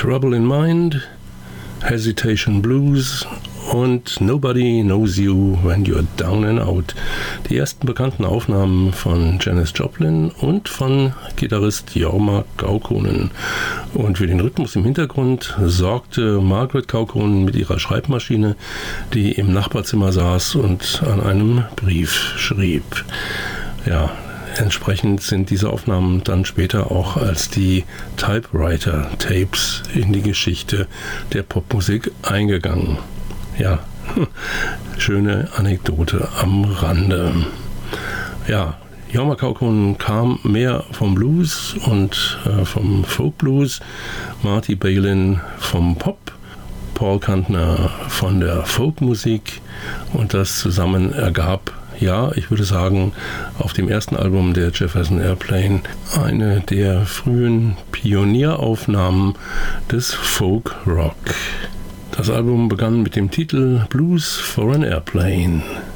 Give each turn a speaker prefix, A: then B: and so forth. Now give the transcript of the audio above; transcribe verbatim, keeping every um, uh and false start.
A: Trouble in Mind, Hesitation Blues und Nobody Knows You When You're Down and Out. Die ersten bekannten Aufnahmen von Janis Joplin und von Gitarrist Jorma Kaukonen. Und für den Rhythmus im Hintergrund sorgte Margaret Kaukonen mit ihrer Schreibmaschine, die im Nachbarzimmer saß und an einem Brief schrieb. Ja, entsprechend sind diese Aufnahmen dann später auch als die Typewriter-Tapes in die Geschichte der Popmusik eingegangen. Ja, schöne Anekdote am Rande. Ja, Jorma Kaukonen kam mehr vom Blues und äh, vom Folk-Blues, Marty Balin vom Pop, Paul Kantner von der Folkmusik und das zusammen ergab, ja, ich würde sagen, auf dem ersten Album der Jefferson Airplane eine der frühen Pionieraufnahmen des Folk-Rock. Das Album begann mit dem Titel Blues for an Airplane.